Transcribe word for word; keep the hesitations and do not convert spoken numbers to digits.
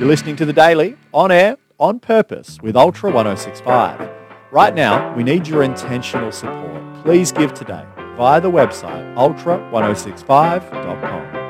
You're listening to The Daily, on air, on purpose, with Ultra ten sixty-five. Right now, we need your intentional support. Please give today via the website ultra ten sixty-five dot com.